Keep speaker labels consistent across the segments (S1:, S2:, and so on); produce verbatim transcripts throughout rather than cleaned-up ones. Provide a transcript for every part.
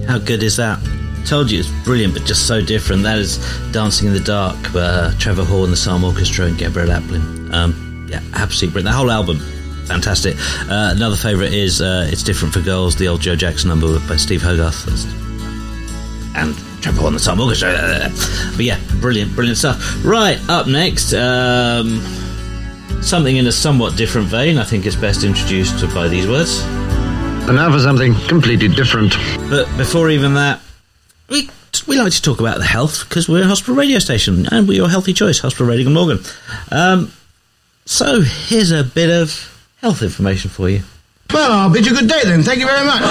S1: How good is that? Told you it's brilliant, but just so different. That is Dancing in the Dark, uh, Trevor Hall and the Psalm Orchestra and Gabriel Aplin. Um, yeah, absolutely brilliant. That whole album, fantastic. Uh, another favourite is uh, It's Different for Girls, the old Joe Jackson number by Steve Hogarth. And Trevor Hall and the Psalm Orchestra. But yeah, brilliant, brilliant stuff. Right, up next, um, something in a somewhat different vein. I think it's best introduced by these words.
S2: And now for something completely different.
S1: But before even that, we we like to talk about the health, because we're a hospital radio station and we're your healthy choice, Hospital Radio Glamorgan. Um, so here's a bit of health information for you.
S3: Well, I'll bid you good day then. Thank you very much.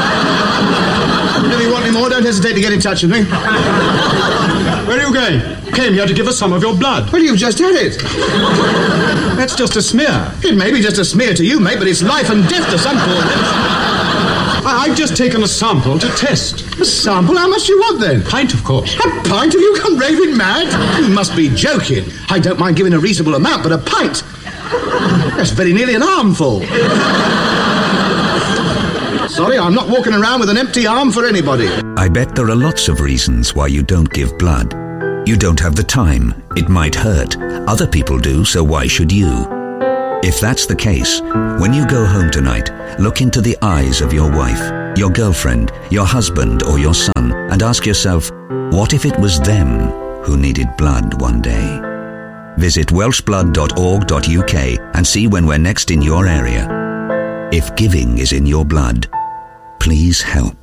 S3: If you want any more, don't hesitate to get in touch with me.
S4: Where are you going? Came here to give us some of your blood.
S3: Well, you've just had it.
S4: That's just a smear.
S3: It may be just a smear to you, mate, but it's life and death to some poor
S4: I- I've just taken a sample to test.
S3: A sample? How much do you want, then?
S4: Pint, of course.
S3: A pint? Have you gone raving mad? You must be joking. I don't mind giving a reasonable amount, but a pint? That's very nearly an armful. Sorry, I'm not walking around with an empty arm for anybody.
S5: I bet there are lots of reasons why you don't give blood. You don't have the time. It might hurt. Other people do, so why should you? If that's the case, when you go home tonight, look into the eyes of your wife, your girlfriend, your husband or your son, and ask yourself, what if it was them who needed blood one day? Visit welsh blood dot org dot U K and see when we're next in your area. If giving is in your blood, please help.